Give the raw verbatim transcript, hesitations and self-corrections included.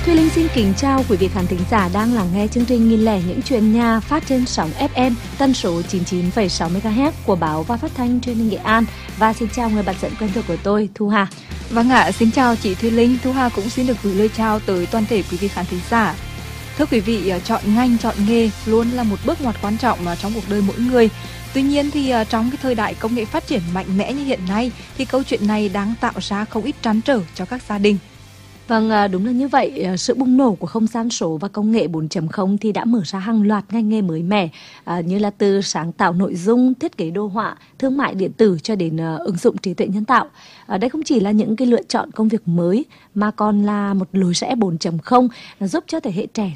Thùy Linh xin kính chào quý vị khán thính giả đang lắng nghe chương trình Nghìn lẻ những chuyện nhà phát trên sóng ép em tần số chín mươi chín phẩy sáu mê ga héc của báo và phát thanh truyền hình Nghệ An. Và xin chào người bạn dẫn quen thuộc của tôi, Thu Hà. Vâng ạ, xin chào chị Thùy Linh. Thu Hà cũng xin được gửi lời chào tới toàn thể quý vị khán thính giả. Thưa quý vị, chọn ngành, chọn nghề luôn là một bước ngoặt quan trọng trong cuộc đời mỗi người. Tuy nhiên thì trong cái thời đại công nghệ phát triển mạnh mẽ như hiện nay thì câu chuyện này đang tạo ra không ít trăn trở cho các gia đình. Vâng, đúng là như vậy. Sự bùng nổ của không gian số và công nghệ bốn chấm không thì đã mở ra hàng loạt ngành nghề mới mẻ, à, như là từ sáng tạo nội dung, thiết kế đồ họa, thương mại điện tử cho đến uh, ứng dụng trí tuệ nhân tạo. À, đây không chỉ là những cái lựa chọn công việc mới mà còn là một lối rẽ bốn chấm không giúp cho thế hệ trẻ